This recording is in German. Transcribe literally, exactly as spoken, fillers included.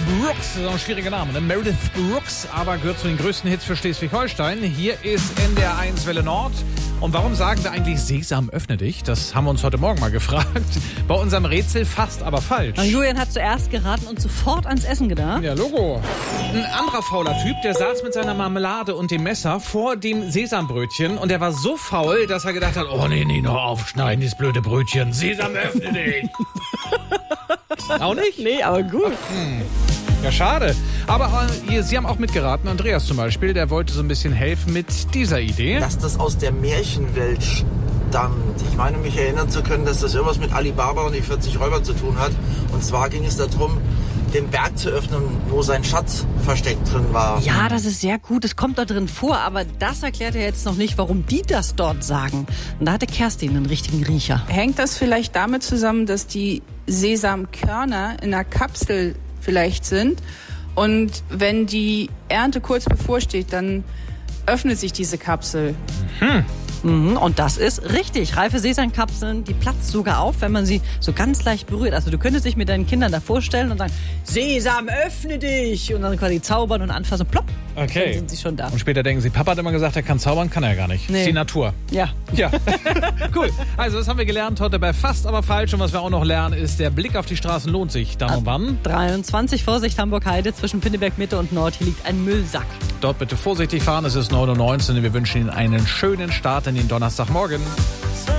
Brooks, das ist auch ein schwieriger Name, ne? Meredith Brooks, aber gehört zu den größten Hits für Schleswig-Holstein. Hier ist N D R eins Welle Nord. Und warum sagen wir eigentlich Sesam, öffne dich? Das haben wir uns heute Morgen mal gefragt. Bei unserem Rätsel fast, aber falsch. Und Julian hat zuerst geraten und sofort ans Essen gedacht. Ja, Logo. Ein anderer fauler Typ, der saß mit seiner Marmelade und dem Messer vor dem Sesambrötchen und der war so faul, dass er gedacht hat, oh nee, nee, noch aufschneiden, dieses blöde Brötchen. Sesam, öffne dich. Auch nicht? Nee, aber gut. Hm. Ja, schade. Aber äh, Sie haben auch mitgeraten. Andreas zum Beispiel, der wollte so ein bisschen helfen mit dieser Idee. Dass das aus der Märchenwelt stammt. Ich meine, mich erinnern zu können, dass das irgendwas mit Alibaba und die vierzig Räuber zu tun hat. Und zwar ging es darum, den Berg zu öffnen, wo sein Schatz versteckt drin war. Ja, das ist sehr gut. Es kommt da drin vor, aber das erklärt er jetzt noch nicht, warum die das dort sagen. Und da hatte Kerstin einen richtigen Riecher. Hängt das vielleicht damit zusammen, dass die Sesamkörner in einer Kapsel vielleicht sind und wenn die Ernte kurz bevorsteht, dann öffnet sich diese Kapsel. Hm. Mhm, und das ist richtig. Reife Sesamkapseln, die platzen sogar auf, wenn man sie so ganz leicht berührt. Also du könntest dich mit deinen Kindern da vorstellen und sagen, Sesam, öffne dich! Und dann quasi zaubern und anfassen, plopp, okay. Dann sind sie schon da. Und später denken sie, Papa hat immer gesagt, er kann zaubern, kann er gar nicht. Nee. Das ist die Natur. Ja. Ja, cool. Also das haben wir gelernt heute bei Fast aber falsch. Und was wir auch noch lernen, ist, der Blick auf die Straßen lohnt sich. Dann und wann? dreiundzwanzig, Vorsicht, Hamburg-Heide, zwischen Pinneberg Mitte und Nord. Hier liegt ein Müllsack. Dort bitte vorsichtig fahren, es ist neun Uhr neunzehn und wir wünschen Ihnen einen schönen Start in den Donnerstagmorgen.